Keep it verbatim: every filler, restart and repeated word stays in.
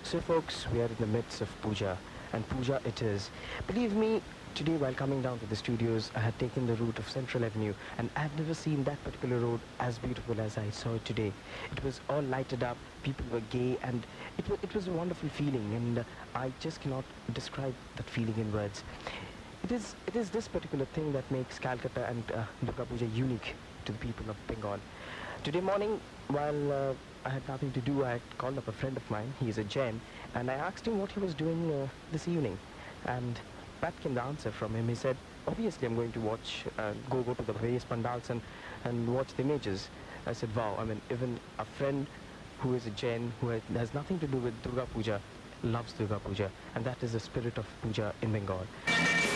So folks, we are in the midst of puja, and puja it is. Believe me, today while coming down to the studios, I had taken the route of Central Avenue, and I've never seen that particular road as beautiful as I saw it today. It was all lighted up, people were gay, and it was, it was a wonderful feeling, and uh, I just cannot describe that feeling in words. It is, it is this particular thing that makes Calcutta and uh, Durga Puja unique to the people of Bengal. Today morning, while uh, I had nothing to do, I had called up a friend of mine, he is a Jain, and I asked him what he was doing uh, this evening. And that came the answer from him. He said, obviously I'm going to watch, uh, go go to the various pandals and, and watch the images. I said, wow, I mean, even a friend who is a Jain, who has, has nothing to do with Durga Puja, loves Durga Puja, and that is the spirit of Puja in Bengal.